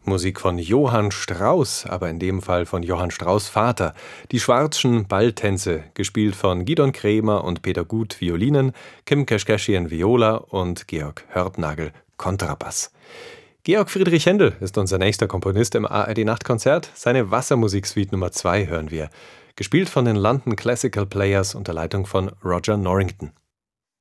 Musik von Johann Strauss, aber in dem Fall von Johann Strauss' Vater. Die Schwarzschen Balltänze, gespielt von Gidon Kremer und Peter Gut Violinen, Kim Keschkeschien Viola und Georg Hörtnagel Kontrabass. Georg Friedrich Händel ist unser nächster Komponist im ARD-Nachtkonzert. Seine Wassermusiksuite Nummer 2 hören wir. Gespielt von den London Classical Players unter Leitung von Roger Norrington.